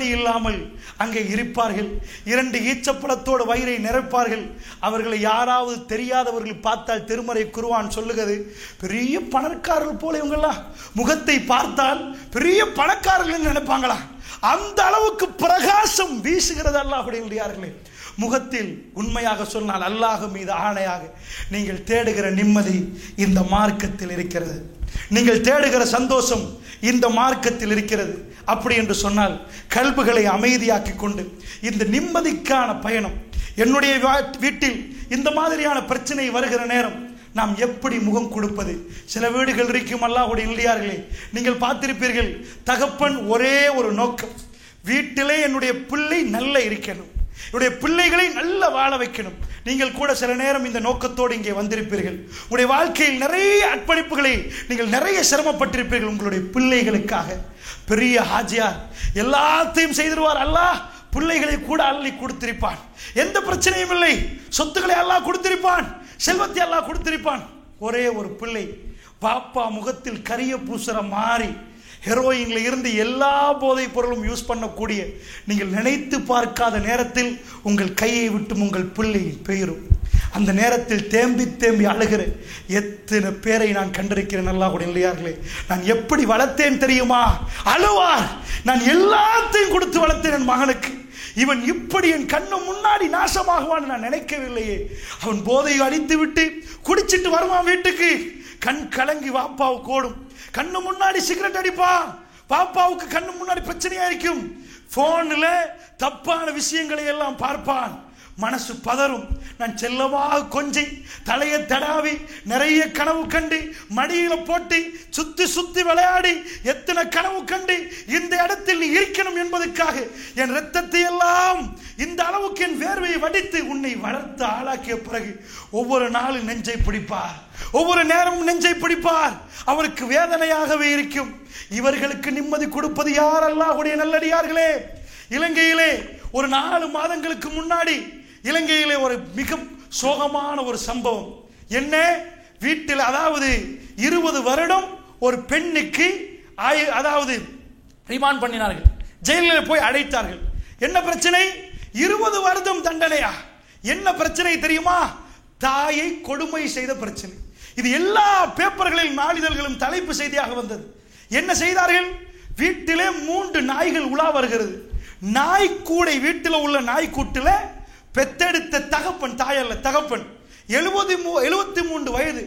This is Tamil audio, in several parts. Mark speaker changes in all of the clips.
Speaker 1: இல்லாமல் அங்கே இருப்பார்கள். 2 ஈச்சப்பழத்தோடு வயிறை நிரப்பார்கள். அவர்களை யாராவது தெரியாதவர்கள் பார்த்தால் திருமறை குர்ஆன் சொல்லுகிறது, பெரிய பணக்காரர்கள் போல இவங்கெல்லாம் முகத்தை பார்த்தால் பெரிய பணக்காரர்கள் நினைப்பாங்களா? அந்த அளவுக்கு பிரகாசம் வீசுகிறது அல்லாஹ்வுடைய முகத்தில். உண்மையாக சொன்னால் அல்லாஹ் மீது ஆணையாக, நீங்கள் தேடுகிற நிம்மதி இந்த மார்க்கத்தில் இருக்கிறது. நீங்கள் தேடுகிற சந்தோஷம் இந்த மார்க்கத்தில் இருக்கிறது. அப்படி என்று சொன்னால் கல்புகளை அமைதியாக்கி கொண்டு இந்த நிம்மதிக்கான பயணம், என்னுடைய வீட்டில் இந்த மாதிரியான பிரச்சனை வருகிற நேரம் நாம் எப்படி முகம் கொடுப்பது? சில வீடுகள் இருக்கும் அல்லாஹ்வுடைய நல்லடியார்களே, நீங்கள் பார்த்திருப்பீர்கள், தகப்பன் ஒரே ஒரு நோக்கம், வீட்டிலே என்னுடைய பிள்ளை நல்ல இருக்கணும், என்னுடைய பிள்ளைகளை நல்ல வாழ வைக்கணும். நீங்கள் கூட சில நேரம் இந்த நோக்கத்தோடு இங்கே வந்திருப்பீர்கள். உங்களுடைய வாழ்க்கையில் நிறைய அர்ப்பணிப்புகளை, நீங்கள் நிறைய சிரமப்பட்டிருப்பீர்கள் உங்களுடைய பிள்ளைகளுக்காக. பெரிய ஹாஜியார் எல்லாத்தையும் செய்திருவார். அல்லாஹ் பிள்ளைகளை கூட அள்ளி கொடுத்திருப்பான், எந்த பிரச்சனையும் இல்லை. சொத்துக்களை அல்லாஹ் கொடுத்திருப்பான், செல்வத்தை அல்லாஹ் கொடுத்திருப்பான். ஒரே ஒரு பிள்ளை பாப்பா முகத்தில் கரிய பூசற மாறி ஹெரோயின்ல இருந்து எல்லா போதைப் பொருளும் யூஸ் பண்ணக்கூடிய, நீங்கள் நினைத்து பார்க்காத நேரத்தில் உங்கள் கையை விட்டு உங்கள் பிள்ளை பெயரும். அந்த நேரத்தில் தேம்பி தேம்பி அழுகிற எத்தனை பேரை நான் கண்டிருக்கிறேன். அல்லாஹ்வுடைய நல்லடியார்களே, நான் எப்படி வளர்த்தேன் தெரியுமா? அழுவார், நான் எல்லாத்தையும் கொடுத்து வளர்த்தேன் என் மகனுக்கு, இவன் இப்படி என் கண்ணு முன்னாடி நாசமாகுவான்னு நான் நினைக்கவில்லையே. அவன் போதையை அடித்து விட்டு குடிச்சிட்டு வருவான் வீட்டுக்கு, கண் கலங்கி வாப்பாவுக்கு ஓடும், கண்ணு முன்னாடி சிகரெட் அடிப்பான், பாப்பாவுக்கு கண்ணு முன்னாடி பிரச்சனையா இருக்கும், போன்ல தப்பான விஷயங்களை எல்லாம் பார்ப்பான், மனசு பதறும். நான் செல்லமாக கொஞ்சி தலையை தடாவி நிறைய கனவு கண்டு மடியில போட்டு சுத்தி சுத்தி விளையாடி எத்தனை கனவு கண்டு இந்த இடத்தில் நீ இருக்கணும் என்பதற்காக என் ரத்தத்தை எல்லாம் இந்த அளவுக்கு என் வேர்வையை வடித்து உன்னை வளர்த்து ஆளாக்கிய பிறகு ஒவ்வொரு நாளும் நெஞ்சை பிடிப்பார், ஒவ்வொரு நேரமும் நெஞ்சை பிடிப்பார். அவருக்கு வேதனையாகவே இருக்கும். இவர்களுக்கு நிம்மதி கொடுப்பது யார்? அல்லாஹ்வுடைய நல்லடியார்களே. இலங்கையிலே ஒரு 4 மாதங்களுக்கு முன்னாடி இலங்கையிலே ஒரு மிக சோகமான ஒரு சம்பவம். என்ன? வீட்டில் அதாவது 20 வருடம் ஒரு பெண்ணுக்கு அதாவது ரிமாண்ட் பண்ணினார்கள், ஜெயிலில் போய் அடைத்தார்கள். என்ன பிரச்சனை? 20 வருடம் தண்டனையா? என்ன பிரச்சனை தெரியுமா? தாயை கொடுமை செய்த பிரச்சனை. இது எல்லா பேப்பர்களில் நாளிதழ்களும் தலைப்பு செய்தியாக வந்தது. என்ன செய்தார்கள்? வீட்டிலே 3 நாய்கள் உலா வருகிறது. நாய்க்கூடை, வீட்டில் உள்ள நாய்க்கூட்டில் பெத்தெடுத்த தகப்பன், தாயல்ல தகப்பன், 73 வயது,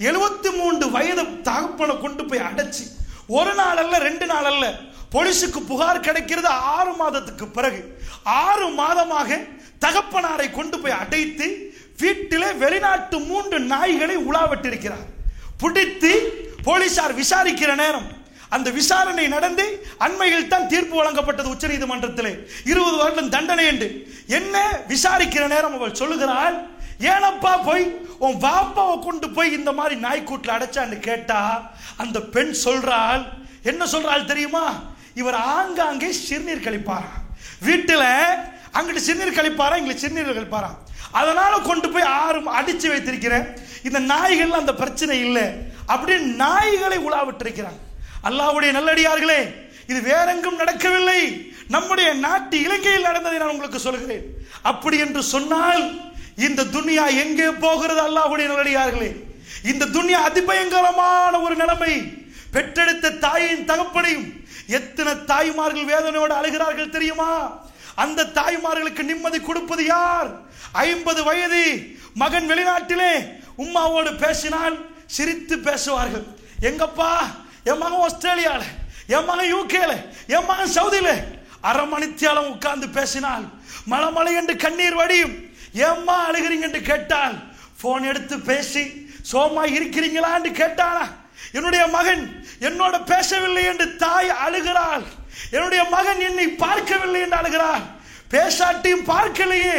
Speaker 1: 73 வயது தகப்பனை கொண்டு போய் அடைச்சி, ஒரு நாள் அல்ல 2 நாள் அல்ல, போலீஸுக்கு புகார் கிடைக்கிறது 6 மாதத்துக்கு பிறகு. 6 மாதமாக தகப்பனாரை கொண்டு போய் அடைத்து வீட்டிலே வெளிநாட்டு 3 நாய்களை உலாவட்டிருக்கிறார். பிடித்து போலீசார் விசாரிக்கிற நேரம், அந்த விசாரணை நடந்து அண்மையில் தான் தீர்ப்பு வழங்கப்பட்டது உச்ச நீதிமன்றத்திலே, 20 வருடம் தண்டனை என்று. என்ன விசாரிக்கிற நேரம் அவள் சொல்லுகிறாள், ஏனப்பா போய் உன் பாப்பாவை கொண்டு போய் இந்த மாதிரி நாய்க்கூட்டில் அடைச்சான்னு கேட்டா, அந்த பெண் சொல்றாள், என்ன சொல்றாள் தெரியுமா? இவர் ஆங்காங்கே சிறுநீர் கழிப்பாரா, வீட்டில் அங்கிட்டு சிறுநீர் கழிப்பாரா, இங்க சிறுநீர் கழிப்பாரா, அதனால கொண்டு போய் 6 அடிச்சு வைத்திருக்கிறேன், இந்த நாய்கள் அந்த பிரச்சனை இல்லை அப்படின்னு நாய்களை உலாவிட்டிருக்கிறாங்க. அல்லாஹ்வுடைய நல்லடியார்களே, இது வேறெங்கும் நடக்கவில்லை, நம்முடைய நாட்டு இலங்கையில் நடந்ததை நான் உங்களுக்கு சொல்கிறேன். அப்படி என்று சொன்னால் இந்த துனியா எங்கே போகிறது? அல்லாஹ்வுடைய நல்லடியார்களே, இந்த துனியா அதிபயங்கரமான ஒரு நிலைமை. பெற்றெடுத்த தாயின் தகப்பனையும் எத்தனை தாய்மார்கள் வேதனையோடு அழுகிறார்கள் தெரியுமா? அந்த தாய்மார்களுக்கு நிம்மதி கொடுப்பது யார்? 50 வயது மகன் வெளிநாட்டிலே உம்மாவோடு பேசினால் சிரித்து பேசுவார்கள். எங்கப்பா, என் மகன் ஆஸ்திரேலியால, என் மகன் யூகேல, என் மகன் சவுதியில. 1/2 மணித்தியாலம் உட்கார்ந்து பேசினால் மலை என்று கண்ணீர் வடியும். ஏம்மா அழுகிறீங்க என்று கேட்டால் போன் எடுத்து பேசி சோமா இருக்கிறீங்களா என்று கேட்டானா, என்னுடைய மகன் என்னோட பேசவில்லை என்று தாய் அழுகிறாள், என்னுடைய மகன் என்னை பார்க்கவில்லை என்று அழுகிறாள். பேசாட்டியும் பார்க்கலையே,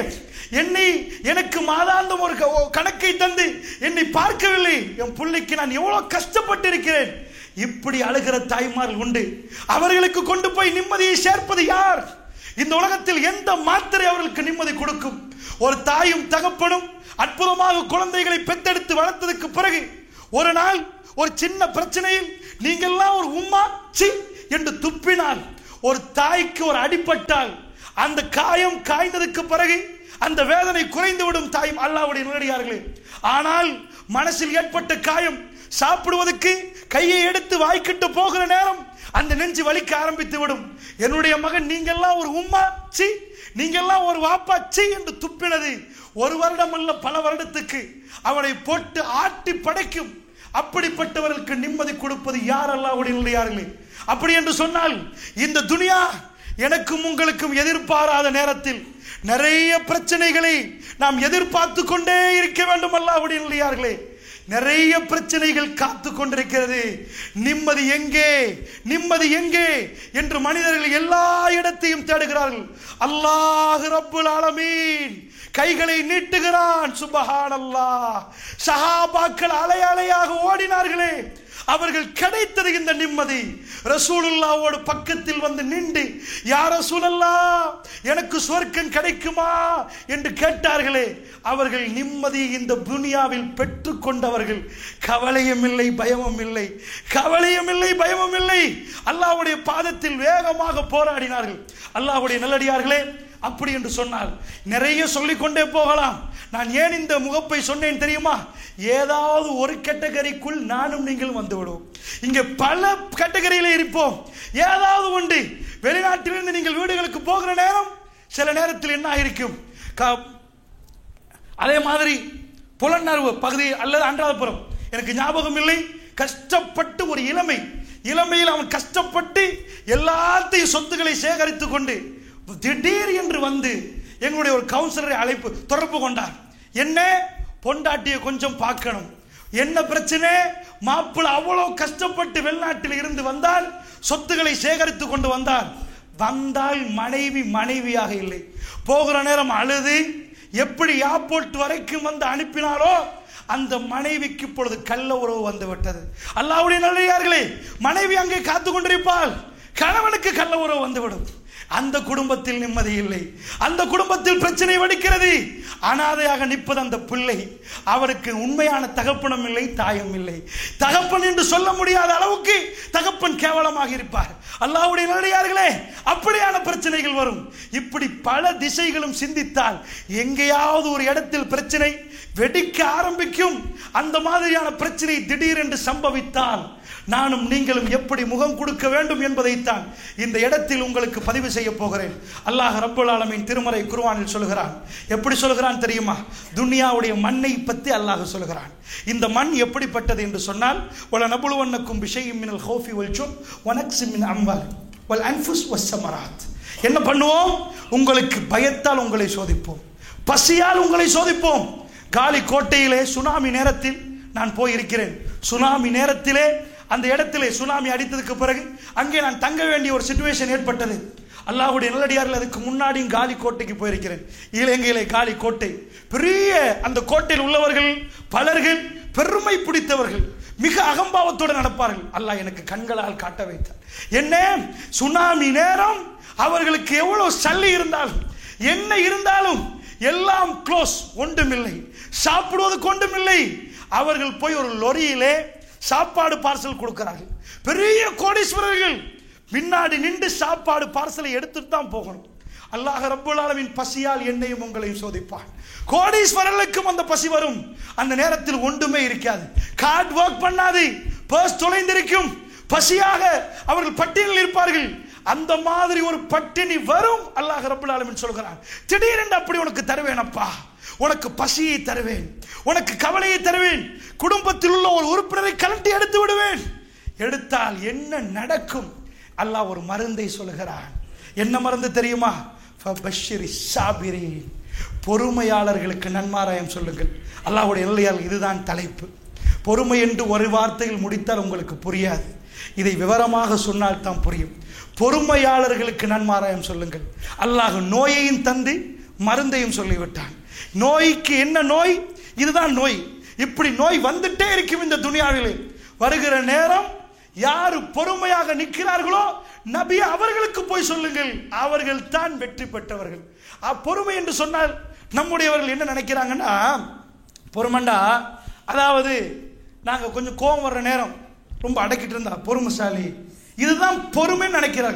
Speaker 1: எனக்கு மாதாந்தம் ஒரு கணக்கை தந்து என்னை பார்க்கவில்லை, என் பிள்ளைக்கு நான் எவ்வளவு கஷ்டப்பட்டு இருக்கிறேன். இப்படி அழுகிற தாய்மார்கள் உண்டு. அவர்களுக்கு கொண்டு போய் நிம்மதியை சேர்ப்பது யார்? இந்த உலகத்தில் எந்த மாத்திரை அவர்களுக்கு நிம்மதி கொடுக்கும்? ஒரு தாயும் தகப்பனும் அற்புதமாக குழந்தைகளை பெத்தெடுத்து வளர்த்ததுக்கு பிறகு ஒரு நாள் ஒரு சின்ன பிரச்சனையில் நீங்கள்லாம் ஒரு உம்மா சி என்று துப்பினால், ஒரு தாய்க்கு ஒரு அடிபட்டால் அந்த காயம் காய்ந்ததுக்கு பிறகு அந்த வேதனை குறைந்துவிடும் தாயும் அல்லாஹ்வுடைய நல்லடியார்களே. ஆனால் மனசில் ஏற்பட்ட காயம் சாப்பிடுவதற்கு கையை எடுத்து வாய்க்கிட்டு போகிற நேரம் அந்த நெஞ்சு வலிக்க ஆரம்பித்து விடும். என்னுடைய மகன் நீங்கெல்லாம் ஒரு உம்மா சி, நீங்கெல்லாம் ஒரு வாப்பா சி என்று துப்பினது ஒரு வருடம் அல்ல பல வருடத்துக்கு அவனை போட்டு ஆட்டி படைக்கும். அப்படிப்பட்டவர்களுக்கு நிம்மதி கொடுப்பது யார்? அல்லாஹ்வுடைய நல்லடியார்களே. அப்படி என்று சொன்னால் இந்த துனியா எனக்கும் உங்களுக்கும் எதிர்பாராத நேரத்தில் நிறைய பிரச்சனைகளை நாம் எதிர்பார்த்து கொண்டே இருக்க வேண்டும். அல்லாஹ்வுடைய நல்லடியார்களே, நிறைய பிரச்சனைகள் காத்து கொண்டிருக்கிறது. நிம்மதி எங்கே, நிம்மதி எங்கே என்று மனிதர்கள் எல்லா இடத்தையும் தேடுகிறார்கள். அல்லாஹ் ரப்புல் ஆலமீன் கைகளை நீட்டுகிறான். சுப்ஹானல்லாஹ். சஹாபாக்கள் அலை அலையாக ஓடினார்களே, அவர்கள் கிடைத்தது இந்த நிம்மதி. ரசூலுல்லாஹ்வோடு பக்கத்தில் வந்து நின்று யா ரசூலல்லாஹ் எனக்கு சொர்க்கம் கிடைக்குமா என்று கேட்டார்களே, அவர்கள் நிம்மதி இந்த துனியாவில் பெற்று கொண்டவர்கள். கவலையும் இல்லை, பயமும் இல்லை, கவலையும் இல்லை, பயமும் இல்லை. அல்லாஹ்வுடைய பாதத்தில் வேகமாக போராடினார்கள். அல்லாஹ்வுடைய நல்லடியார்களே, அப்படி என்று சொன்னால் நிறைய சொல்லிக்கொண்டே போகலாம். நான் ஏன் இந்த முகப்பை சொன்னேன் தெரியுமா? ஏதாவது ஒரு கேட்டகரிக்குள் நானும் நீங்களும் வந்து விடுவோம். இங்கே பல கேட்டகரியில இருப்போம். ஏதாவது உண்டு. வெளிநாட்டிலிருந்து நீங்கள் வீடுகளுக்கு போகிற நேரம் சில நேரத்தில் என்ன இருக்கும், அதே மாதிரி புலனர்வு பகுதி அல்லது அன்றாதபுரம், எனக்கு ஞாபகம் இல்லை, கஷ்டப்பட்டு ஒரு இளமையில் அவன் கஷ்டப்பட்டு எல்லாத்தையும் சொத்துக்களை சேகரித்து கொண்டு திடீர் என்று வந்து எங்களுடைய ஒரு கவுன்சிலரை தொடர்பு கொண்டார். என்ன பொண்டாட்டியை கொஞ்சம் பார்க்கணும், என்ன பிரச்சனை, மாப்பிள்ளை அவ்வளவு கஷ்டப்பட்டு வெளிநாட்டில் இருந்து வந்தால் சொத்துக்களை சேகரித்து கொண்டு வந்தால் மனைவியாக இல்லை. போகிற நேரம் அழுது எப்படி ஏர்போர்ட் வரைக்கும் வந்து அனுப்பினாரோ அந்த மனைவிக்கு இப்பொழுது கள்ள உறவு வந்து விட்டது. அல்லாஹ்வுடைய நல்லடியார்களே, மனைவி அங்கே காத்து கொண்டிருப்பாள், கணவனுக்கு கள்ள உறவு வந்துவிடும். அந்த குடும்பத்தில் நிம்மதி இல்லை, அந்த குடும்பத்தில் பிரச்சனை வடிக்கிறது. அனாதையாக நிற்பது அந்த பிள்ளை. அவருக்கு உண்மையான தகப்பனும் இல்லை, தாயும் இல்லை. தகப்பன் என்று சொல்ல முடியாத அளவுக்கு தகப்பன் கேவலமாக இருப்பார். அல்லாஹ்வுடைய நல்லடியார்களே, அப்படியான பிரச்சனைகள் வரும். இப்படி பல திசைகளும் சிந்தித்தால் எங்கேயாவது ஒரு இடத்தில் பிரச்சனை வெடிக்க ஆரம்பிக்கும். அந்த மாதிரியான பிரச்சனை திடீரென்று சம்பவித்தால் நானும் நீங்களும் எப்படி முகம் கொடுக்க வேண்டும் என்பதைத்தான் இந்த இடத்தில் உங்களுக்கு பதிவு செய்ய போகிறேன். அல்லாஹ் ரப்புல் ஆலமீன் திருமறை குர்ஆனில் சொல்கிறான். எப்படி சொல்கிறான் தெரியுமா? துனியாவுடைய மண்ணை பற்றி அல்லாஹ் சொல்கிறான். இந்த மண் எப்படிப்பட்டது என்று சொன்னால், வல நபுலுவன்னக்கும் பிஷைஇம் மினல் ஹௌஃபி வல் ஜுஅ் வ நக்ஸின் மின் அம்வால் வல் அன்ஃபுஸ் வஸ்ஸமராத். என்ன பண்ணுவோம்? உங்களுக்கு பயத்தால் உங்களை சோதிப்போம், பசியால் உங்களை சோதிப்போம். காலி கோட்டையிலே சுனாமி நேரத்தில் நான் போயிருக்கிறேன். சுனாமி நேரத்திலே அந்த இடத்திலே சுனாமி அடித்ததுக்கு பிறகு அங்கே நான் தங்க வேண்டிய ஒரு சிச்சுவேஷன் ஏற்பட்டது. அல்லாஹ்வுடைய நல்லடியார்கள் அதுக்கு முன்னாடியும் காலி கோட்டைக்கு போயிருக்கிறேன். இலங்கையிலே காலி கோட்டை பெரிய, அந்த கோட்டையில் உள்ளவர்கள் பலர்கள் பெருமை பிடித்தவர்கள், மிக அகம்பாவத்தோடு நடப்பார்கள். அல்லாஹ் எனக்கு கண்களால் காட்ட வைத்தார். என்ன சுனாமி நேரம் அவர்களுக்கு எவ்வளவு சல்லி இருந்தாலும் என்ன இருந்தாலும் எல்லாம் க்ளோஸ், ஒன்றுமில்லை, சாப்பிடுவதற்கு ஒன்றுமில்லை. அவர்கள் போய் ஒரு லொரியிலே சாப்பாடு பார்சல் கொடுக்கிறார்கள். பெரிய கோடீஸ்வரர்கள் பின்னாடி நின்று சாப்பாடு பார்சலை எடுத்துட்டு தான் போகணும். அல்லாஹ் ரப்புல் ஆலமீன் பசியால் என்னையும் உங்களையும் சோதிப்பான். கோடீஸ்வரர்களுக்கும் அந்த பசி வரும். அந்த நேரத்தில் ஒன்றுமே இருக்காது, கார்டு ஒர்க் பண்ணாது, பர்ஸ் தொலைந்திருக்கும், பசியாக அவர்கள் பட்டியலில் இருப்பார்கள். அந்த மாதிரி ஒரு பட்டினி வரும். அல்லாஹ் ரப்புல் ஆலமீன் சொல்கிறான், திடீரென்று அப்படி உனக்கு தருவேனப்பா, உனக்கு பசியை தருவேன், உனக்கு கவலையை தருவேன், குடும்பத்தில் உள்ள ஒரு உறுப்பினரை கலட்டி எடுத்து விடுவேன். எடுத்தால் என்ன நடக்கும்? அல்லாஹ் ஒரு மருந்தை சொல்கிறான். என்ன மருந்து தெரியுமா? ஃபபஷ்ஷிரி ஸாபிரீன். பொறுமையாளர்களுக்கு நன்மாராயம் சொல்லுங்கள். அல்லாஹ்வுடைய நல்லடியார்கள், இதுதான் தலைப்பு. பொறுமை என்று ஒரு வார்த்தையில் முடித்தால் உங்களுக்கு புரியாது, இதை விவரமாக சொன்னால் தான் புரியும். பொறுமையாளர்களுக்கு நன்மாராயம் சொல்லுங்கள். அல்லாஹ் நோயையும் தந்து மருந்தையும் சொல்லிவிட்டான். நோய்க்கு என்ன நோய்? இதுதான் நோய். இப்படி நோய் வந்துட்டே இருக்கும் இந்த துனியாவிலே. வருகிற நேரம் யார் பொறுமையாக நிற்கிறார்களோ நபி அவர்களுக்கு போய் சொல்லுங்கள், அவர்கள் தான் வெற்றி பெற்றவர்கள். பொறுமை என்று சொன்னால் நம்முடையவர்கள் என்ன நினைக்கிறாங்கன்னா, பொறுமண்டா அதாவது நாங்கள் கொஞ்சம் கோபம் வர்ற நேரம் ரொம்ப அடக்கிட்டு இருந்தா பொறுமைசாலி, இதுதான் பொறுமைன்னு நினைக்கிறார்கள்.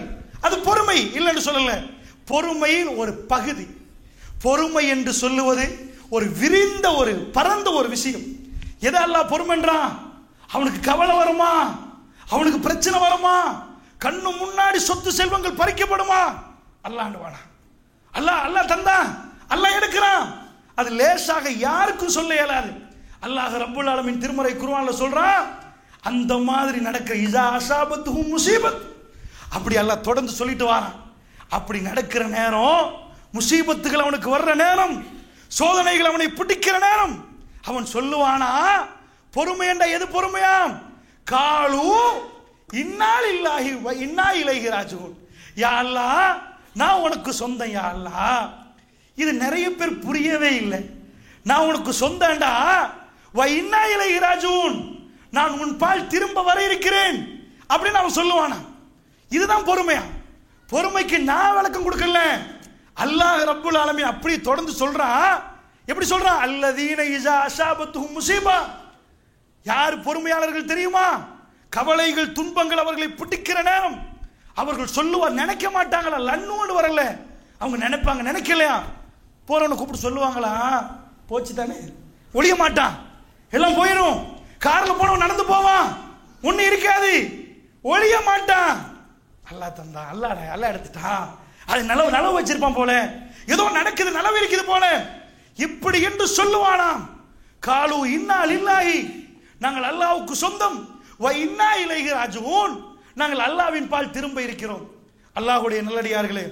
Speaker 1: அது பொறுமை இல்லைன்னு சொல்லல, பொறுமையின் ஒரு பகுதி. பொறுமை என்று சொல்லுவது ஒரு விரிந்த ஒரு பரந்த ஒரு விஷயம். எதை அல்லாஹ் பொறுமைன்றான்? அவனுக்கு கவலை வருமா, அவனுக்கு பிரச்சனை வருமா, கண்ணு முன்னாடி சொத்து செல்வங்கள் பறிக்கப்படுமா, அல்லாஹ்வானா, அல்லாஹ் தந்தான், அல்லாஹ் எடுக்கிறான். அது லேசாக யாருக்கும் சொல்ல இயலாது. அல்லாஹ் ரப்புல் ஆலமீன் திருமறை குர்ஆன்ல சொல்றான், அந்த மாதிரி நடக்கிற இஸா அஸாபத்துஹும் முஸீபத், அப்படி அல்லாஹ் தொடர்ந்து சொல்லிட்டு வரான். அப்படி நடக்கிற நேரம், முசீபத்துகள் அவனுக்கு வர்ற நேரம், சோதனைகள் அவனை பிடிக்கிற நேரம், அவன் சொல்லுவானா, பொறுமை என்ற எது பொறுமையாம்? காலு இன்னா லில்லாஹி வ இன்னா இலைஹி ராஜிஊன். யா அல்லாஹ், நான் உனக்கு சொந்தம். யா அல்லாஹ், இது நிறைய பேர் புரியவே இல்லை. நான் உனக்கு சொந்தம்டா, வ இன்னா இலைஹி ராஜிஊன், நான் உன் பால் திரும்ப வர இருக்கிறேன் அப்படின்னு அவன் சொல்லுவானா. இதுதான் பொறுமையா? பொறுமைக்கு நான் விளக்கம் கொடுக்கல, அல்லாஹ் ரப்புல் ஆலமீன் அப்படி தொடர்ந்து சொல்றான். எப்படி சொல்றான்? அல்லதீன இஸா அஸாபத்துஹும் முஸீபா. யார் பொறுமையாளர்கள் தெரியுமா? கவலைகள் துன்பங்கள் அவர்களை பிடிக்கிற நேரம் அவர்கள் சொல்லுவார், நினைக்க மாட்டாங்களா, லன்னோடு வரல, அவங்க நினைப்பாங்க, நினைக்கலையா, போறவனை கூப்பிட்டு சொல்லுவாங்களா, போச்சு தானே, ஒழிய மாட்டான், எல்லாம் போயிடும். கார்ல போனவன் நடந்து போவான், ஒண்ணு இருக்காது, ஒழிய மாட்டான். அல்லாஹ் தந்தான், அல்லாஹ் எடுத்துட்டான், அது நலவு வச்சிருப்பான் போல, ஏதோ நடக்குது, நலவு இருக்குது போல, இப்படி என்று சொல்லுவானாம். காலு இன்னா லில்லாஹி, நாங்கள் அல்லாஹ்வுக்கு சொந்தம், வ இன்னா இலைஹி ராஜிஊன், நாங்கள் அல்லாஹ்வின் பால் திரும்ப இருக்கிறோம். அல்லாஹ்வுடைய நல்லடியார்களே,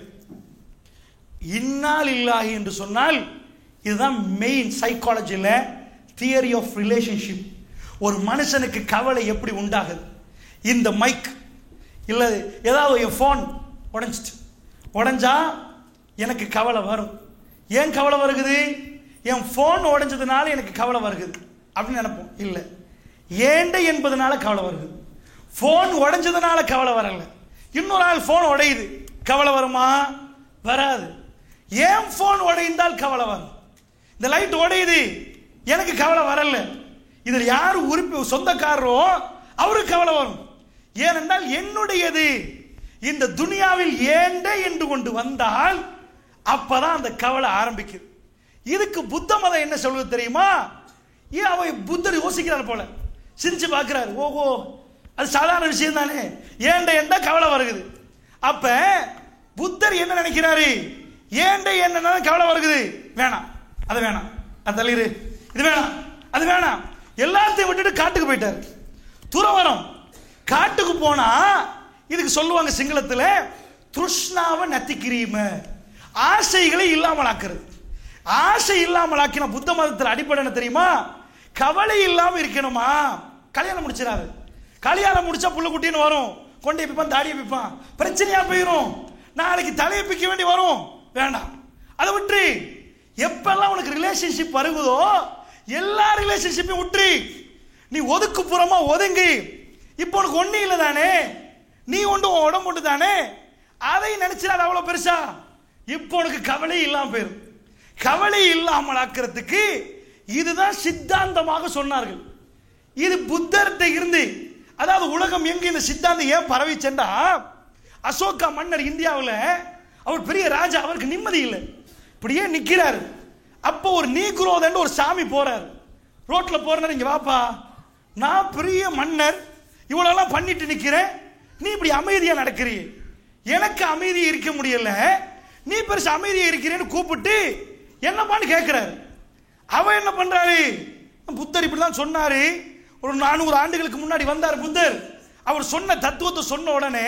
Speaker 1: இன்னா லில்லாஹி என்று சொன்னால் இதுதான் மெயின் சைக்காலஜில தியரி ஆஃப் ரிலேஷன்ஷிப். ஒரு மனுஷனுக்கு கவலை எப்படி உண்டாகுது? இந்த மைக் இல்லை ஏதாவது என் ஃபோன் உடைஞ்சா எனக்கு கவலை வரும். ஏன் கவலை வருகுது? என் ஃபோன் உடைஞ்சதுனால எனக்கு கவலை வருகுது அப்படின்னு நினைப்போம். இல்லை, ஏண்ட என்பதனால கவலை வருது. ஃபோன் உடைஞ்சதுனால கவலை வரல. இன்னொரு ஆள் ஃபோன் உடையுது, கவலை வருமா? வராது. ஏன் ஃபோன் உடைந்தால் கவலை வரும்? இந்த லைட் உடையுது, எனக்கு கவலை வரல. இதில் யார் சொந்தக்காரரோ அவருக்கு கவலை வரும். ஏனென்றால் என்னுடையது. இந்த துனியாவில் ஏண்ட என்று கொண்டு வந்தால் அப்பதான் அந்த கவலை ஆரம்பிக்குது. இதுக்கு புத்த மதம் என்ன சொல்வது தெரியுமா? ஏன் அவ புத்தர் யோசிக்கிறார் போல, சிரிச்சு பார்க்கிறார், ஓஹோ அது சாதாரண விஷயம் தானே, ஏண்ட என்ற கவலை வருகுது. அப்ப புத்தர் என்ன நினைக்கிறாரு? ஏண்ட என்ன கவலை வருகுது, வேணாம், அது வேணாம், அது தள்ளிரு, இது வேணாம், அது வேணாம், எல்லாத்தையும் விட்டுட்டு காட்டுக்கு போயிட்டார். துறவரம். காட்டுக்கு போனா இதுக்கு சொல்லுவாங்க சிங்களத்தில் துஷ்ணாவ நத்திக்கிரீம, ஆசைகளை இல்லாமல் ஆக்குறது. ஆசை இல்லாமல் ஆக்கின புத்த மதத்தில் அடிப்படை என்ன தெரியுமா? கவலை இல்லாம இருக்கணுமா? கல்யாணம் முடிச்சிடாது. கல்யாணம் முடிச்சா புள்ள குட்டின்னு வரும், கொண்டே பிப்பான், தாடியை பிப்பான், பிரச்சனையா போயிடும், நாளைக்கு தலையை பிக்க வேண்டி வரும், வேண்டாம். அதை விட்டு எப்பெல்லாம் உனக்கு ரிலேஷன்ஷிப் வருகுதோ எல்லா ரிலேஷன்ஷிப்பையும் விட்டு நீ ஒதுக்கு புறமா ஒதுங்கி. இப்போ உனக்கு ஒண்ணு இல்லை தானே, நீ ஒன்று உடம்பு ஒன்று தானே, அதை நினைச்சிடாது அவ்வளவு பெருசா. இப்போ உனக்கு கவலை இல்லாம போயிடும். கவலை இல்லாமல் ஆக்கிறதுக்கு இதுதான் சித்தாந்தமாக சொன்னார்கள். இது புத்தர்கிட்ட இருந்து, அதாவது உலகம் எங்க இந்த சித்தாந்தம் ஏன் பரவி சென்றா, அசோகா மன்னர் இந்தியாவில் அவர் பெரிய ராஜா, அவருக்கு நிம்மதி இல்லை, இப்படியே நிக்கிறாரு. அப்போ ஒரு நீக்ரோதன்னு ஒரு சாமி போறாரு, ரோட்ல போறாரு, இங்க வாப்பா, நான் பெரிய மன்னர், இவ்வளவு பண்ணிட்டு நிக்கிறேன், நீ இப்படி அமைதியா நடக்கிறீ, எனக்கு அமைதியா இருக்க முடியல, நீ பெருசு அமைதியா இருக்கிறேன்னு கூப்பிட்டு என்னப்பான்னு கேட்கிறாரு. அவன் என்ன பண்றாரு? புத்தர் இப்படிதான் சொன்னாரு, ஒரு 400 ஆண்டுகளுக்கு முன்னாடி வந்தார் புத்தர். அவர் சொன்ன தத்துவத்தை சொன்ன உடனே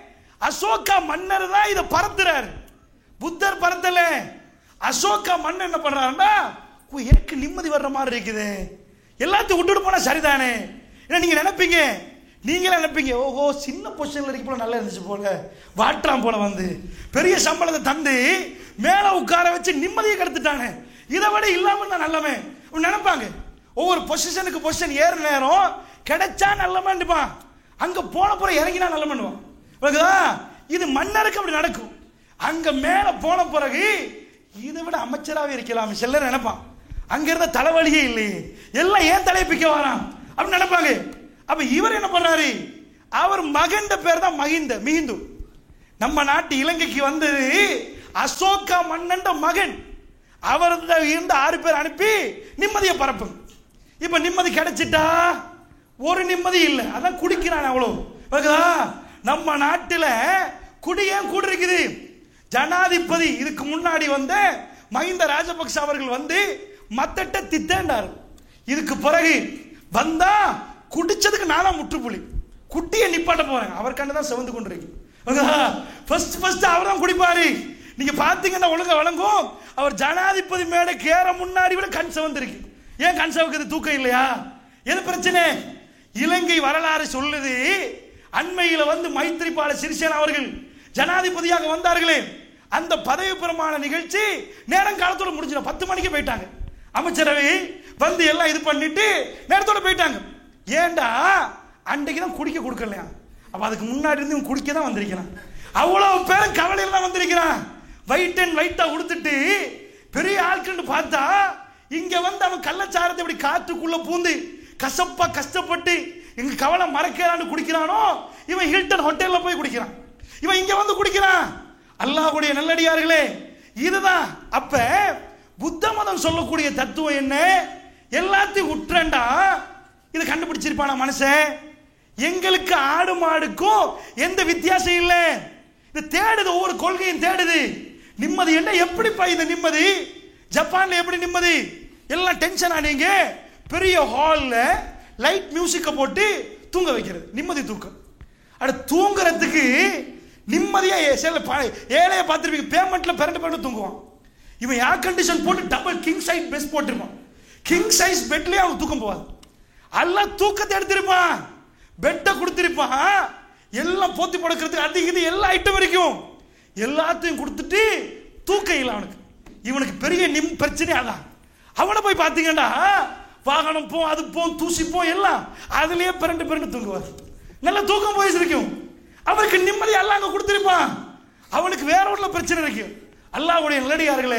Speaker 1: அசோகா மன்னர் தான் இதை பரத்துறாரு. புத்தர் பரத்தல, அசோகா மன்னர் என்ன பண்றாருன்னா, எனக்கு நிம்மதி வர்ற மாதிரி இருக்குது, எல்லாத்தையும் விட்டுட்டு போனா சரிதானே. நீங்க நினைப்பீங்க, நீங்களே நினைப்பீங்க, ஓஹோ சின்ன பொசிஷன்ல இருக்க போல நல்லா இருந்துச்சு போல, வாட்டாம் போல வந்து பெரிய சம்பளத்தை தந்து மேல உட்கார வச்சு நிம்மதியை கெடுத்துட்டானே, இதை விட இல்லாம இருந்தா நல்லமே நினைப்பாங்க. ஒவ்வொரு பொசிஷனுக்கு பொசிஷன் ஏற நேரம் கிடைச்சா நல்லமான்னுப்பான், அங்க போன புற இறங்கினா நல்லமான்னுவான். இது மன்னருக்கு அப்படி நடக்கும். அங்க மேல போன பிறகு இதை விட அமைச்சராகவே இருக்கலாம் சிலர் நினைப்பான். அங்க இருந்த தலைவலியே இல்லையே, எல்லாம் ஏன் தலையை பிக்க வரான் அப்படின்னு நினைப்பாங்க. அப்ப இவர் என்ன பண்றாரு? அவர் மகன் பேர் தான் மிகிந்து. நம்ம நாட்டு இலங்கைக்கு வந்தது அசோகா மன்னன் மகன். அவர் இருந்த 6 பேர் அனுப்பி நிம்மதியை பரப்புங்க. இப்ப நிம்மதி கிடைச்சிட்டா ஒரு நிம்மதி இல்லை, அதான் குடிக்கிறான் அவ்வளவு. நம்ம நாட்டில் குடி ஏன் கூட இருக்குது? ஜனாதிபதி இதுக்கு முன்னாடி வந்த மஹிந்த ராஜபக்ச அவர்கள் வந்து மத்தட்ட திட்டேண்டார். இதுக்கு பிறகு வந்தா குடிச்சதுக்கு நானா முற்றுப்புள்ளி, குட்டியை நிப்பாட்ட போறாங்க. அவர் கண்டுதான் செவந்து கொண்டிருக்கு. அவர் தான் குடிப்பாரு. நீங்க பாத்தீங்கன்னா ஒழுங்கா வழங்கும். அவர் ஜனாதிபதி மேடை கேற முன்னாடி விட கண் செவந்திருக்கு. ஏன் கண் செவக்குது? தூக்கம் இல்லையா? எது பிரச்சனை? இலங்கை வரலாறு சொல்லுது, அண்மையில் வந்து மைத்ரிபால சிறிசேனா அவர்கள் ஜனாதிபதியாக வந்தார்களே, அந்த பதவி பிரமாண நிகழ்ச்சி நேரம் காலத்தோட முடிஞ்சிடும். 10 மணிக்கு போயிட்டாங்க. அமைச்சரவை வந்து எல்லாம் இது பண்ணிட்டு நேரத்தோட போயிட்டாங்க. ஏண்டா அன்றைக்கு தான் குடிக்க கொடுக்கலையா? அப்ப அதுக்கு முன்னாடி இருந்து குடிக்க தான் வந்திருக்கிறான். அவ்வளவு பேரும் கவலையில தான் வந்திருக்கிறான். வைட் அண்ட் வைட்டா உடுத்துட்டு பெரிய ஆட்கள் பார்த்தா இங்க வந்து அவன் கள்ளச்சாரத்தை இப்படி காற்றுக்குள்ள பூந்து கசப்பா கஷ்டப்பட்டு எங்க கவலை மறக்கிறான்னு குடிக்கிறானோ, இவன் ஹில்டன் ஹோட்டல்ல போய் குடிக்கிறான், இவன் இங்க வந்து குடிக்கிறான். அல்லாஹ்வுடைய நல்லடியார்களே, இதுதான் அப்ப புத்த மதம் சொல்லக்கூடிய தத்துவம் என்ன? எல்லாத்தையும் உற்றண்டா இது கண்டுபிடிச்சிருப்பான மனுஷன். எங்களுக்கு ஆடு மாடுக்கும் எந்த வித்தியாசம் இல்லை. இது தேடுது, ஒவ்வொரு கொள்கையும் தேடுது. நிம்மதி என்ன? எப்படிப்பா இந்த நிம்மதி? ஜப்பான்ல எப்படி நிம்மதி? எல்லாம் டென்ஷன் ஆனீங்க, பெரிய ஹால்ல லைட் மியூசிக்க போட்டு தூங்க வைக்கிறது நிம்மதி தூக்கம். அட தூங்குறதுக்கு நிம்மதியா ஏழைய பார்த்துருப்பீங்க, பேமெண்ட்ல பிறண்டு தூங்குவான். இவன் ஏர் கண்டிஷன் போட்டு டபுள் கிங் சைஸ் பெட் போட்டிருப்பான். கிங் சைஸ் பெட்லயே அவன் தூக்கம் போவாது. எல்லாம் தூக்கத்தை எடுத்திருப்பான், பெட்டை கொடுத்திருப்பான், எல்லாம் போத்தி படுக்கிறதுக்கு அது இது எல்லா ஐட்டம் வரைக்கும் எல்லாத்தையும் கொடுத்துட்டு தூக்கம் இல்லை அவனுக்கு. இவனுக்கு பெரிய பிரச்சனை அதான். அவனை போய் பார்த்தீங்கன்னா வாகனம் போ, அது போ, தூசி போ, எல்லாம் அதுலயே பிறண்டு தூங்குவார். நல்ல தூக்கம் போயிருக்கும். அவனுக்கு நிம்மதி அல்லாஹ் அங்க கொடுத்திருப்பான். அவனுக்கு வேற ஒரு பிரச்சனை இருக்கு. அல்லாஹ்வுடைய நல்லடியார்களே,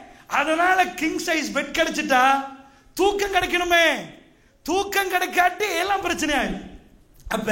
Speaker 1: அதனால கிங் சைஸ் பெட் கிடைச்சிட்டா தூக்கம் கிடைக்கணுமே. தூக்கம் கிடைக்காட்டி எல்லாம் பிரச்சனை ஆயிடும். அப்ப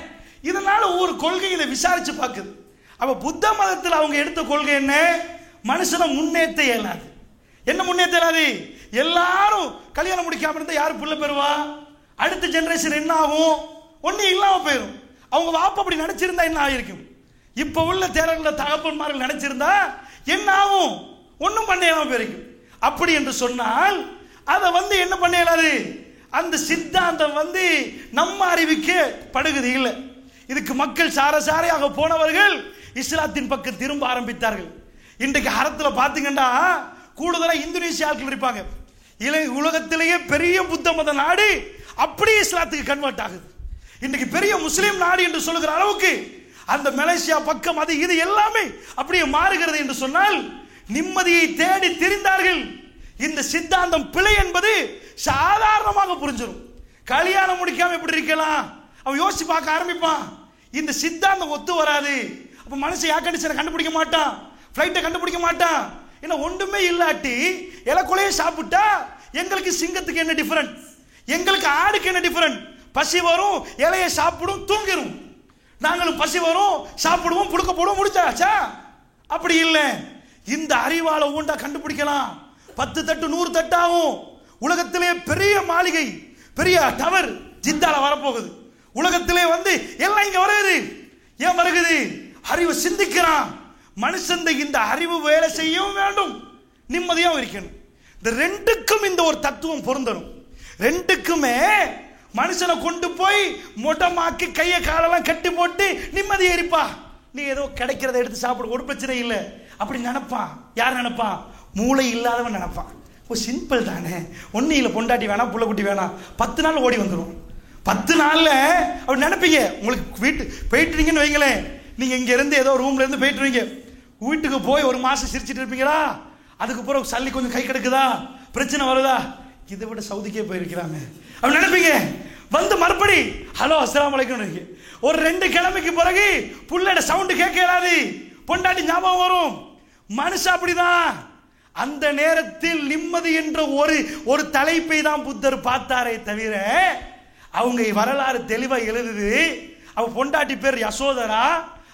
Speaker 1: இதனால ஒரு கொள்கை இதை விசாரிச்சு பார்க்குது. அப்ப புத்த மதத்தில் அவங்க எடுத்த கொள்கை என்ன? மனுஷனை முன்னேற்ற இயலாது. என்ன முன்னேற்ற இயலாது? எல்லாரும் கல்யாணம் முடிக்காம இருந்தா யாரு புள்ள பெறுவா? அடுத்த ஜெனரேஷன் என்ன ஆகும்? ஒண்ணு இல்லாம போயிடும். அவங்க வாப்ப அப்படி நினைச்சிருந்தா என்ன ஆயிருக்கும்? இப்ப உள்ள தேரர்கள தகப்பன்மார்கள் நினைச்சிருந்தா என்ன ஆகும்? ஒன்னும் பண்ண இயலாம போயிருக்கும். அப்படி என்று சொன்னால் அதை வந்து என்ன பண்ண இயலாது? அந்த சித்தாந்தம் வந்து நம்ம அறிவுக்கு படுகுது இல்லை. இதுக்கு மக்கள் சாரையாக போனவர்கள் இஸ்லாத்தின் பக்கம் திரும்ப ஆரம்பித்தார்கள். இன்றைக்கு ஹரத்தில் பார்த்தீங்கன்னா கூடுதலா இந்தோனேசியா ஆட்கள் இருப்பாங்க. உலகத்திலேயே பெரிய புத்த மத நாடு அப்படியே இஸ்லாத்துக்கு கன்வெர்ட் ஆகுது. இன்றைக்கு பெரிய முஸ்லீம் நாடு என்று சொல்லுகிற அளவுக்கு அந்த மலேசியா பக்கம் அது இது எல்லாமே அப்படியே மாறுகிறது என்று சொன்னால் நிம்மதியை தேடி திரிந்தார்கள். இந்த சித்தாந்தம் பிழை என்பது சாதாரணமாக புரிஞ்சிடும். கல்யாணம் முடிக்காம எப்படி இருக்கலாம் அவன் யோசிச்சு பார்க்க ஆரம்பிப்பான். இந்த சித்தாந்தம் ஒத்து வராது. அப்ப மனுஷன் ஏர் கண்டிஷனை கண்டுபிடிக்க மாட்டான், பிளைட்டை கண்டுபிடிக்க மாட்டான். ஏன்னா ஒன்றுமே இல்லாட்டி இலக்குலையே சாப்பிட்டா எங்களுக்கு சிங்கத்துக்கு என்ன டிஃபரெண்ட், எங்களுக்கு ஆடுக்கு என்ன டிஃபரெண்ட்? பசி வரும், இலையை சாப்பிடும், தூங்கிடும். நாங்களும் பசி வரும், சாப்பிடுவோம், புடுக்க போடுவோம், முடிச்சாச்சா? அப்படி இல்லை. இந்த அறிவால ஊண்டா கண்டுபிடிக்கலாம். 10 தட்டு 100 தட்டாகும். உலகத்திலே பெரிய மாளிகை, பெரிய டவர் ஜித்தால வரப்போகுது. உலகத்திலே வந்து எல்லாம் இங்க வருது. ஏன் வருகுது? அறிவு சிந்திக்கிறான் மனுஷன். இந்த அறிவு வேலை செய்யவும் வேண்டும், நிம்மதியாகவும் இருக்கணும். இந்த ரெண்டுக்கும் இந்த ஒரு தத்துவம் பொருந்தணும். ரெண்டுக்குமே மனுஷனை கொண்டு போய் மொட்டமாக்கி கையை காலெல்லாம் கட்டி போட்டு நிம்மதி ஏறிப்பா, நீ ஏதோ கிடைக்கிறத எடுத்து சாப்பிடு, ஒரு பிரச்சனை இல்லை அப்படி நினைப்பான். யார் நினைப்பான்? மூளை இல்லாதவன் நினைப்பான். ஓ சிம்பிள் தானே, ஒன்னும் இல்லை, பொண்டாட்டி வேணாம், புள்ள குட்டி வேணாம், 10 நாள் ஓடி வந்துடும். 10 நாள்ல அப்படி நினைப்பீங்க. உங்களுக்கு வீட்டு போயிட்டுறீங்கன்னு வைங்களேன், நீங்க இங்க இருந்து ஏதோ ரூம்ல இருந்து போயிட்டுருவீங்க, வீட்டுக்கு போய் 1 மாசம் சிரிச்சிட்டு இருப்பீங்களா? அதுக்கு பிறகு சல்லி கொஞ்சம் கை கிடக்குதா, பிரச்சனை வருதா, இதை விட சவுதிக்கே போயிருக்கிறாங்க அப்படி நினைப்பீங்க. வந்து மறுபடி ஹலோ அஸ்ஸலாமு அலைக்கும். ஒரு 2 கிழமைக்கு பிறகு புள்ளட சவுண்டு கேட்கலாது, பொண்டாட்டி ஞாபகம் வரும். மனுஷன் அப்படிதான். அந்த நேரத்தில் நிம்மதி என்ற ஒரு தலைப்பை தான் புத்தர் பார்த்தாரே தவிர, அவங்க வரலாறு தெளிவா எழுதுது. அவ பொண்டாட்டி பேர் யசோதரா,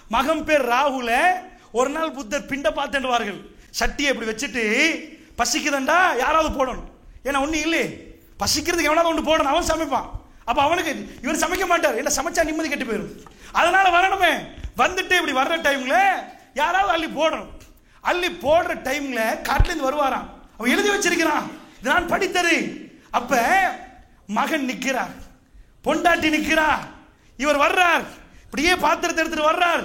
Speaker 1: மகன் பேர் ராகுல. ஒரு நாள் புத்தர் பிண்ட பார்த்துவார்கள். சட்டியை இப்படி வச்சுட்டு, பசிக்குதண்டா யாராவது போடணும், ஏன்னா ஒன்றும் இல்லை, பசிக்கிறதுக்கு எவனாவது ஒன்று போடணும், அவன் சமைப்பான். அப்போ அவனுக்கு இவர் சமைக்க மாட்டார், என்ன சமைச்சா நிம்மதி கெட்டு போயிடும், அதனால வரணுமே. வந்துட்டு இப்படி வர்ற டைம்ல யாராவது அள்ளி போடணும். அள்ளி போடுற டைம்ல காட்டிலேருந்து வருவாராம். அவன் எழுதி வச்சிருக்கிறான், இது நான் படித்தது. அப்ப மகன் நிற்கிறார், பொண்டாட்டி நிற்கிறார், இவர் வர்றார், இப்படியே பாத்திரத்தை எடுத்துட்டு வர்றார்.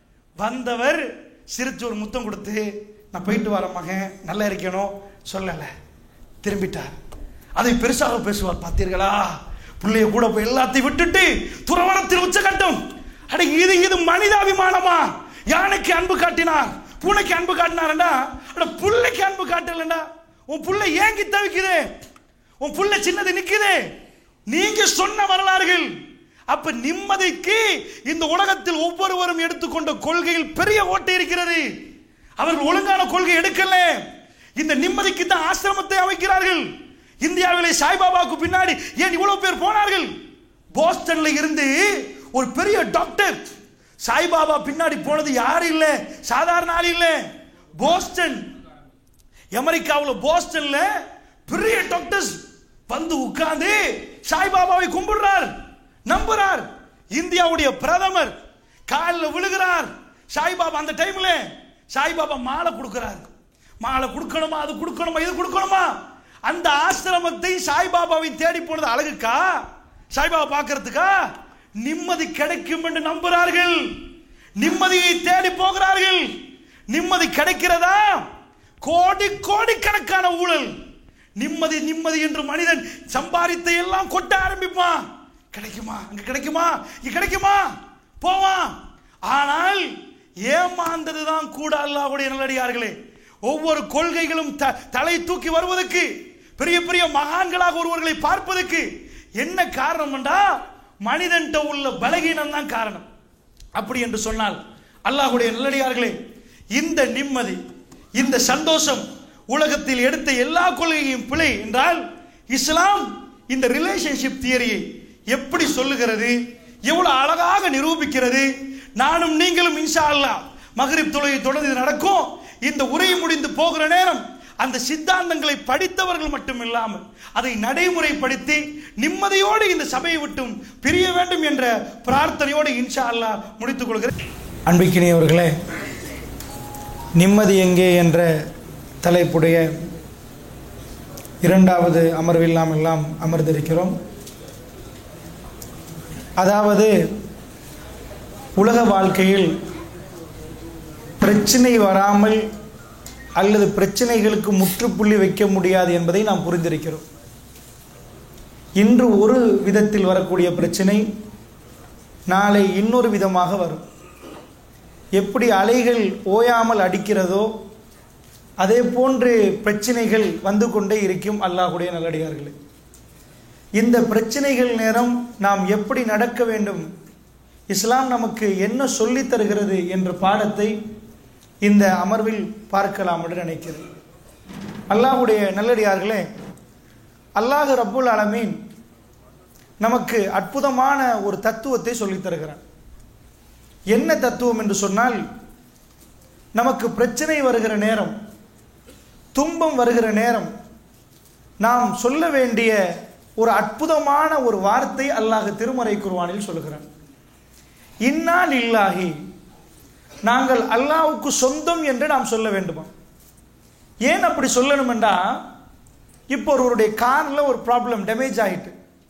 Speaker 1: வந்தவர் சிரிச்சு ஒரு முத்தம் கொடுத்து, நான் போயிட்டு வர மகன், நல்லா இருக்கணும் சொல்லல, திரும்பிட்டார். அதை பெருசாக பேசுவார். பார்த்தீர்களா, பிள்ளைய கூட போய் எல்லாத்தையும் விட்டுட்டு துறவரத்தில் உச்சகட்டம். அட இது மனிதாபிமானமா? யானைக்கு அன்பு காட்டினார், பூனைக்கு அன்பு காட்டினார்டா, அட புள்ளைக்கு அன்பு காட்டலடா. உன் புள்ளை ஏங்கி தவிக்குது, உன் புள்ளை சின்னது நிக்குது. நீங்க சொன்ன வரலாறுகள். அப்ப நிம்மதிக்கு இந்த உலகத்தில் ஒவ்வொருவரும் எடுத்துக்கொண்ட கொள்கையில் பெரிய ஓட்டை இருக்கிறது. அவர்கள் ஒழுங்கான கொள்கை எடுக்கல. இந்த நிம்மதிக்கு தான் ஆசிரமத்தை அமைக்கிறார்கள். இந்தியாவிலே சாய்பாபாவுக்கு பின்னாடி ஏன் இவ்வளவு பேர் போனார்கள்? போஸ்டன்ல இருந்து ஒரு பெரிய டாக்டர் சாய்பாபா பின்னாடி போனது யாரு இல்ல, சாதாரண ஆள் இல்ல. போஸ்டன், அமெரிக்காவில் போஸ்டன்ல பெரிய டாக்டர்ஸ் வந்து உட்கார்ந்து சாய்பாபாவை கும்பிடுறார், நம்புறார். இந்தியாவுடைய பிரதமர் காலில் விழுகிறார். சாய்பாபா அந்த டைம்ல சாய்பாபா மாலை கொடுக்கிறார். மாலை கொடுக்கணுமா, அது கொடுக்கணுமா, இது கொடுக்கணுமா? அந்த ஆசிரமத்தை சாய்பாபாவை தேடி போனது அழகுக்கா, சாய்பாபா பார்க்கறதுக்கா? நிம்மதி கிடைக்கும் என்று நம்புகிறார்கள். நிம்மதியை தேடி போகிறார்கள். நிம்மதி கிடைக்கிறதா? கோடி கோடி கணக்கான ஊழல். நிம்மதி நிம்மதி என்று மனிதன் சம்பாதித்த எல்லாம் கொட்ட ஆரம்பிப்பான். கிடைக்குமா, அங்க கிடைக்குமா, இங்க கிடைக்குமா, போவான். ஆனால் ஏமாந்ததுதான் கூட அல்லாஹ்வுடைய நல்லடியார்களே. ஒவ்வொரு கொள்கைகளும் தலை தூக்கி வருவதற்கு, பெரிய பெரிய மகான்களாக ஒருவர்களை பார்ப்பதற்கு என்ன காரணம் என்றா, மனிதன்ட்ட உள்ள பலகீனம் தான் காரணம். அப்படி என்று சொன்னால் அல்லாஹ்வுடைய நல்லடியார்களே, இந்த நிம்மதி, இந்த சந்தோஷம் உலகத்தில் எடுத்த எல்லா கொள்கையும் பிழை என்றால், இஸ்லாம் இந்த ரிலேஷன்ஷிப் தியரியை எப்படி சொல்லுகிறது, எவ்வளவு அழகாக நிரூபிக்கிறது. நானும் நீங்களும் இன்ஷா அல்லாஹ் மக்ரிப் தொழுகை தொடர்ந்து நடக்கும். இந்த உரை முடிந்து போகிற நேரம் அந்த சித்தாந்தங்களை படித்தவர்கள் மட்டும் இல்லாமல் அதை நடைமுறைப்படுத்தி நிம்மதியோடு இந்த சபையை விட்டும் பிரிய வேண்டும் என்ற பிரார்த்தனையோடு இன்ஷா அல்லாஹ் முடித்துக் கொள்கிறேன். அன்பிக்கினியவர்களே, நிம்மதி எங்கே என்ற தலைப்புடைய இரண்டாவது அமர்வில் நாம் எல்லாம் அமர்ந்திருக்கிறோம். அதாவது உலக வாழ்க்கையில் பிரச்சனை வராமல் அல்லது பிரச்சனைகளுக்கு முற்றுப்புள்ளி வைக்க முடியாது என்பதை நாம் புரிந்திருக்கிறோம். இன்று ஒரு விதத்தில் வரக்கூடிய பிரச்சனை நாளை இன்னொரு விதமாக வரும். எப்படி அலைகள் ஓயாமல் அடிக்கிறதோ அதே போன்று பிரச்சனைகள் வந்து கொண்டே இருக்கும். அல்லாஹ்வுடைய நல்லடியார்களே, இந்த பிரச்சனைகள் நேரம் நாம் எப்படி நடக்க வேண்டும், இஸ்லாம் நமக்கு என்ன சொல்லித் தருகிறது என்ற பாடத்தை இந்த அமர்வில் பார்க்கலாம் என்று நினைக்கிறேன். அல்லாஹ்வுடைய நல்லடியார்களே, அல்லாஹ் ரப்புல் ஆலமீன் நமக்கு அற்புதமான ஒரு தத்துவத்தை சொல்லித் தருகிறான். என்ன தத்துவம் என்று சொன்னால், நமக்கு பிரச்சனை வருகிற நேரம், துன்பம் வருகிற நேரம் நாம் சொல்ல வேண்டிய ஒரு அற்புதமான ஒரு வார்த்தை அல்லாஹ் திருமறை குர்ஆனில் சொல்கிறான். இன்னா லில்லாஹி, நாங்கள் அல்லாஹ்வுக்கு சொந்தம் என்று நாம் சொல்ல வேண்டுமா? ஏன் அப்படி சொல்லணும் என்றா, இப்போ ஒருவருடைய காரில் ஒரு ப்ராப்ளம், டேமேஜ் ஆகிட்டு,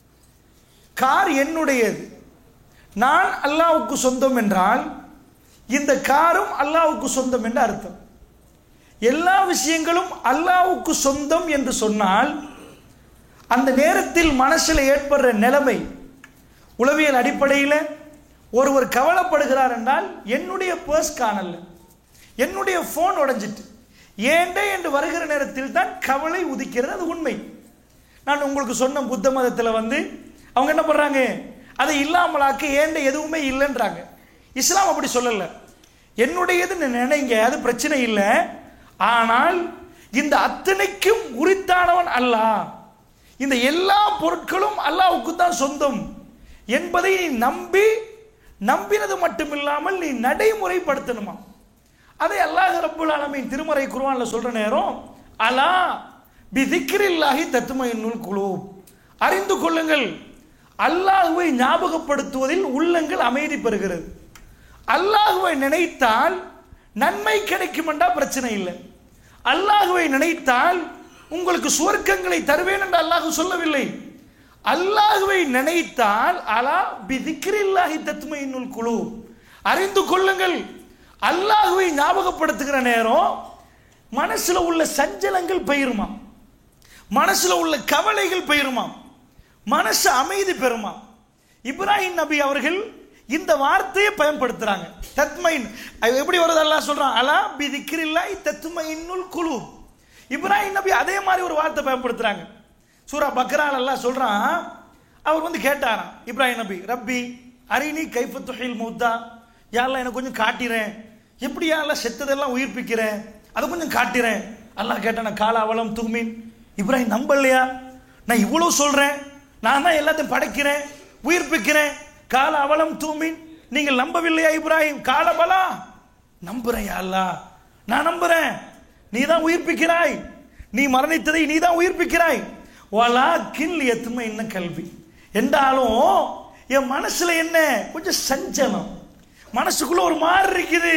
Speaker 1: கார் என்னுடையது, நான் அல்லாஹ்வுக்கு சொந்தம் என்றால் இந்த காரும் அல்லாஹ்வுக்கு சொந்தம் என்று அர்த்தம். எல்லா விஷயங்களும் அல்லாஹ்வுக்கு சொந்தம் என்று சொன்னால் அந்த நேரத்தில் மனசில் ஏற்படுற நிலைமை, உளவியல் அடிப்படையில் ஒருவர் கவலைப்படுகிறார் என்றால், என்னுடைய பர்ஸ் காணல, என்னுடைய போன் உடைஞ்சிட்டு, ஏண்டே என்று வருகிற நேரத்தில் தான் கவலை உதிக்கிறது. அது உண்மை. நான் உங்களுக்கு சொன்ன புத்த மதத்தில் அவங்க என்ன பண்றாங்க, அதை இல்லாமலாக்க ஏண்ட எதுவுமே இல்லைன்றாங்க. இஸ்லாம் அப்படி சொல்லல. என்னுடையதுன்னு நினைங்க, அது பிரச்சனை இல்லை. ஆனால் இந்த அத்தனைக்கும் உரித்தானவன் அல்லாஹ், இந்த எல்லா பொருட்களும் அல்லாஹ்வுக்கு தான் சொந்தம் என்பதை நம்பி நம்பினது மட்டுமில்லாமல் நீ நடைமுறைப்படுத்தணுமா. அதை அல்லாஹ் ரப்புல் ஆலமீன் திருமறை குர்ஆன்ல சொல்ற நேரம், அலா பிதிக்ரில்லாஹி தத்மஇன்னுல் குலூப், அறிந்து கொள்ளுங்கள், அல்லாஹ்வை ஞாபகப்படுத்துவதில் உள்ளங்கள் அமைதி பெறுகிறது. அல்லாஹ்வை நினைத்தால் நன்மை கிடைக்கும் என்றா பிரச்சனை இல்லை. அல்லாஹ்வை நினைத்தால் உங்களுக்கு சுவர்க்கங்களை தருவேன் என்று அல்லாஹ் சொல்லவில்லை. அல்லாஹ்வை நினைத்தால் அலா பிதிக்ரில்லாஹி தத்மஇன்னுல் குலூப், அறிந்து கொள்ளுங்கள், அல்லாஹ்வை ஞாபகப்படுத்துகிற நேரம் மனசுல உள்ள சஞ்சலங்கள் பெயருமா, மனசுல உள்ள கவலைகள் பெயருமா, மனசு அமைதி பெறுமா. இப்ராஹிம் நபி அவர்கள் இந்த வார்த்தையை பயன்படுத்துறாங்க. தத்மைன் எப்படி வருது? அல்லாஹ் சொல்றான், அலா பிதிக்ரில்லாஹி தத்மஇன்னுல் குலூப். இப்ராஹிம் நபி அதே மாதிரி ஒரு வார்த்தை பயன்படுத்துறாங்க. சூரா பக்ரால அல்லாஹ் சொல்றான், அவர் கேட்டாராம் இப்ராஹிம் நபி, ரப்பி அரினி கைஃப துஹில் மௌத்தா, யா அல்லாஹ் எனக்கு கொஞ்சம் காட்டிறேன், எப்படி யா அல்லாஹ் செத்ததெல்லாம் உயிர்ப்பிக்கிறேன், அதை கொஞ்சம் காட்டிறேன். அல்லாஹ் கேட்டான, கால அவலம் துமின், இப்ராஹிம் நம்பலையா, நான் இவ்வளவு சொல்றேன், நான் தான் எல்லாத்தையும் படைக்கிறேன் உயிர்ப்பிக்கிறேன், கால அவலம் தூமின், நீங்கள் நம்பவில்லையா இப்ராஹிம்? கால பலா, நம்புறேன் யா அல்லாஹ், நான் நம்புறேன், நீ தான் உயிர்ப்பிக்கிறாய், நீ மரணித்ததை நீ தான் உயிர்ப்பிக்கிறாய். வலாக்கின் லியத்மஇன்ன கல்வி, என்றாலும் என் மனசுல என்ன கொஞ்சம் சஞ்சலம், மனசுக்குள்ள ஒரு மாதிரி இருக்குது.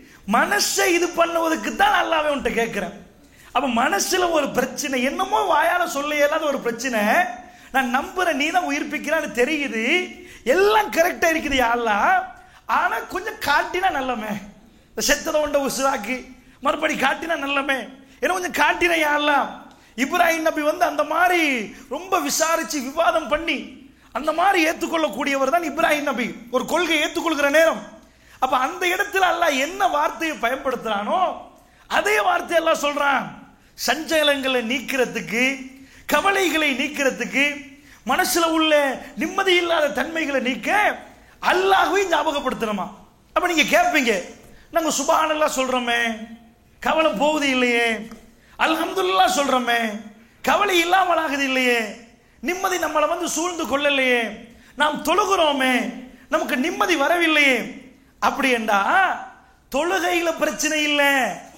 Speaker 1: மனசை இது பண்ணுவதற்கு தான் அல்லாஹ்வை உன்கிட்ட கேட்கிறேன். அப்ப மனசுல ஒரு பிரச்சனை, என்னமோ வாயால சொல்ல இயலாத ஒரு பிரச்சனை, நான் நம்புறேன் நீ தான் உயிர்ப்பிக்கிறான்னு தெரியுது, எல்லாம் கரெக்டா இருக்குது யா அல்லாஹ், ஆனா கொஞ்சம் காட்டினா நல்லமே, செத்ததை உண்ட உசுராக்கி மறுபடி காட்டினா நல்லமே, என்ன கொஞ்சம் காட்டின யா அல்லாஹ். இப்ராஹிம் நபி அந்த மாதிரி ரொம்ப விசாரிச்சு விவாதம் பண்ணி அந்த மாதிரி ஏற்றுக்கொள்ளக்கூடியவர் தான் இப்ராஹிம் நபி. ஒரு கொள்கை ஏற்றுக்கொள்கிற நேரம், அப்ப அந்த இடத்துல அல்லாஹ் என்ன வார்த்தையை பயன்படுத்துறானோ அதே வார்த்தை எல்லாம் சொல்றான். சஞ்சலங்களை நீக்கிறதுக்கு, கவலைகளை நீக்கிறதுக்கு, மனசுல உள்ள நிம்மதி இல்லாத தன்மைகளை நீக்க அல்லாஹ்வை ஞாபகப்படுத்தணுமா. அப்ப நீங்க கேட்பீங்க, நாங்க சுப்ஹானல்லாஹ் சொல்றோமே, கவலை போகுது இல்லையே, அல்ஹம்துலில்லாஹ் சொல்றோமே, கவலை இல்லாமல் ஆகுது இல்லையே, நிம்மதி நம்மளை சூழ்ந்து கொள்ளலையே, நாம் தொழுகிறோமே, நமக்கு நிம்மதி வரவில்லையே. அப்படி என்றா தொழுகையில பிரச்சனை இல்லை,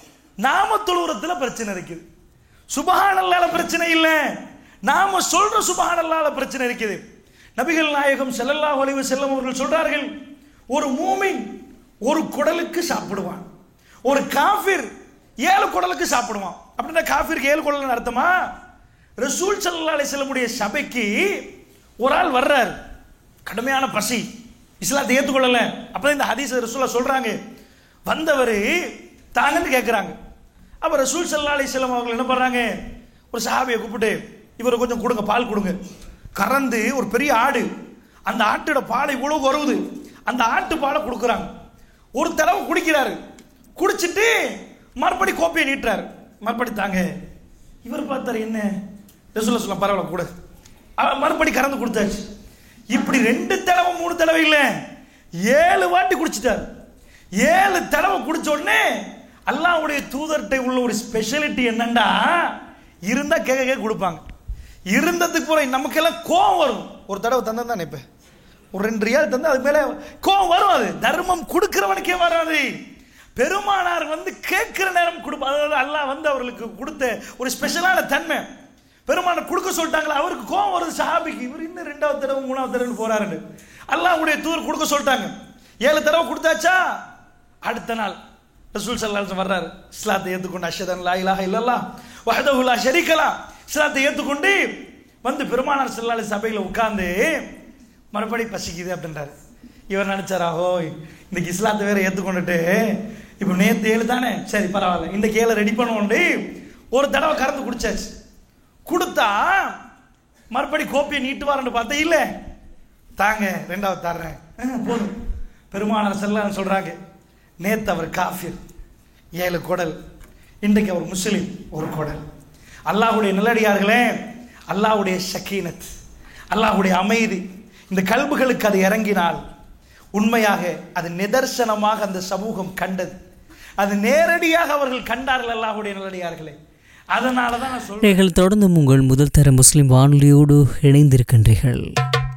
Speaker 1: நாம தொழுகிறதுல பிரச்சனை இருக்குது. சுப்ஹானல்லாஹ்ல பிரச்சனை இல்லை, நாம சொல்ற சுப்ஹானல்லாஹ்ல பிரச்சனை இருக்குது. நபிகள் நாயகம் ஸல்லல்லாஹு அலைஹி வஸல்லம் அவர்கள் சொல்றார்கள், ஒரு மூமின் ஒரு குடலுக்கு சாப்பிடுவான், ஒரு காஃபிர் 7 குடலுக்கு சாப்பிடுவான். அப்படின்னா காஃபிருக்கு 7 குடல் அர்த்தமா? ரசூல் ஸல்லல்லாஹு அலைஹி வஸல்லம் உடைய சபைக்கு ஒரு ஆள் வர்றார், கடுமையான பசி, இஸ்லாத்தை ஏற்றுக்கொள்ளல. அப்பதான் இந்த ஹதீஸ் ரசூலுல்லாஹ் சொல்றாங்க, வந்தவர் தாங்கன்னு கேட்கிறாங்க. அப்ப ரசூல் ஸல்லல்லாஹு அலைஹி வஸல்லம் அவர்கள் என்ன பண்றாங்க, ஒரு சஹாபியை கூப்பிட்டு, இவரை கொஞ்சம் கொடுங்க, பால் கொடுங்க. கறந்து ஒரு பெரிய ஆடு, அந்த ஆட்டோட பால் இவ்வளவு வருது, அந்த ஆட்டு பாலை கொடுக்குறாங்க. ஒரு தடவை குடிக்கிறாரு, குடிச்சிட்டு மறுபடி கோப்பையை நீட்டுறாரு, மறுபடி தாங்க. இவர் பார்த்தாரு, என்ன ரசூலுல்லாஹ் சொல்ல பரவாயில்ல கூட, மறுபடி கறந்து கொடுத்தாச்சு. இப்படி 2 தடவை 3 தடவை இல்லை, 7 வாட்டி குடிச்சிட்டார். 7 தடவை குடிச்ச உடனே அல்லாஹ்வுடைய தூதர்கிட்ட உள்ள ஒரு ஸ்பெஷாலிட்டி என்னன்னா, இருந்தா கேட்க கொடுப்பாங்க. இருந்ததுக்கு போற நமக்கெல்லாம் கோவம் வரும். ஒரு தடவை தந்தா தான் நினைப்பேன், ஒரு 2 ரியால் தந்தா அது மேல கோவம் வரும். அது தர்மம் கொடுக்கிறவனுக்கே வராது. பெருமானார் கேட்கிற நேரம் கொடுப்பார். அதாவது அல்லாஹ் அவர்களுக்கு கொடுத்த ஒரு ஸ்பெஷலான தன்மை. பெருமானார் கொடுக்க சொல்லிட்டாங்களா, அவருக்கு கோவம் வருது சஹாபிக்கு, இவர் இன்னும் 2வது தடவை 3வது தடவை போறாரு. அல்லாஹ்வுடைய தூதர் கொடுக்க சொல்லிட்டாங்க. 7 தடவை கொடுத்தாச்சா, அடுத்த நாள் ரசூல் ஸல்லல்லாஹு அலைஹி வஸல்லம் வர்றாரு, இஸ்லாத்தை ஏற்றுக்கொண்டு, அஷ்ஹது அன் லா இலாஹா இல்லல்லாஹ் வஹ்தஹு லா ஷரீக லஹ், இஸ்லாத்தை ஏற்றுக்கொண்டு பெருமானார் ஸல்லல்லாஹு அலைஹி சபையில் உட்கார்ந்து மறுபடி பசிக்குது அப்படின்றாரு. இவர் நினைச்சாரா, ஓய் இன்னைக்கு இஸ்லாத்தை வேற ஏற்றுக்கொண்டுட்டு, இப்போ நேற்று 7 தானே, சரி பரவாயில்ல, இந்த 7 ரெடி பண்ணுவோண்டு ஒரு தடவை கறந்து குடிச்சாச்சு. கொடுத்தா மறுபடி கோப்பையை நீட்டுவார்னு பார்த்தா இல்லை, தாங்க 2வது தர்றேன் போதும். பெருமானார் ஸல்லல்லாஹு அலைஹி சொல்றாங்க, நேத்து அவர் காஃபிர் 7 குடல், இன்றைக்கு அவர் முஸ்லிம் 1 குடல். அல்லாஹ்வுடைய நல்லடியார்களே, அல்லாஹ்வுடைய ஸகீனத், அல்லாஹ்வுடைய அமைதி இந்த கல்புகளுக்கு அது இறங்கினால் உண்மையாக அது நிதர்சனமாக அந்த சமூகம் கண்டது, அது நேரடியாக அவர்கள் கண்டார்கள் அல்லாஹ்வுடைய நல்லடியார்களே. அதனால தான் நான் சொல்றேன்,
Speaker 2: நீங்கள் தொடர்ந்து உங்கள் முதல் தர முஸ்லிம் வானொலியோடு இணைந்திருக்கின்றீர்கள்.